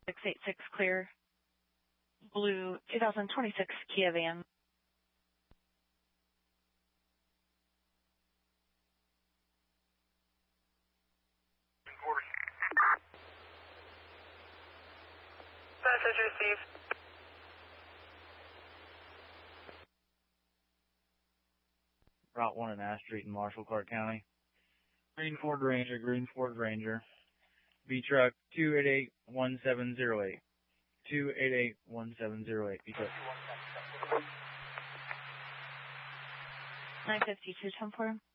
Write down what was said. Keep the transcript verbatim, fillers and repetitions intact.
six eight six clear. Blue two thousand twenty-six Kia van. Message received. Route one and Ash Street in Marshall, Clark County. Green Ford Ranger, Green Ford Ranger. V-Truck two eight eight one seven zero eight. two eight eight one seven zero eight. V-Truck. nine fifty-two ten four.